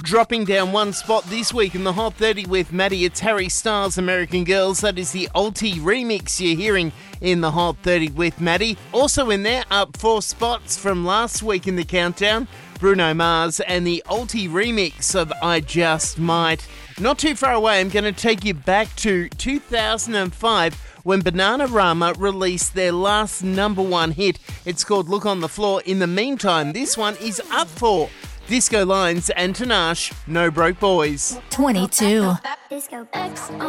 Dropping down one spot this week in the Hot 30 with Maddie, it's Harry Styles' American Girls. That is the Alti remix you're hearing in the Hot 30 with Maddie. Also in there, up 4 spots from last week in the countdown, Bruno Mars and the Alti remix of I Just Might. Not too far away, I'm going to take you back to 2005 when Bananarama released their last number one hit. It's called Look on the Floor. In the meantime, this one is up for Disco Lines and Tinashe, No Broke Boys. 22. Disco X